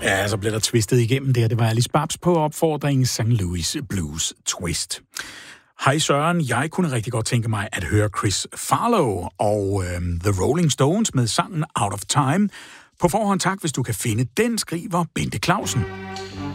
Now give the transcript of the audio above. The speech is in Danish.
Ja, så blev der twistet igennem der. Det var Alice Babs på opfordringen St. Louis Blues Twist. Hej Søren, jeg kunne rigtig godt tænke mig at høre Chris Farlow og The Rolling Stones med sangen Out of Time. På forhånd tak, hvis du kan finde den, skriver Bente Clausen.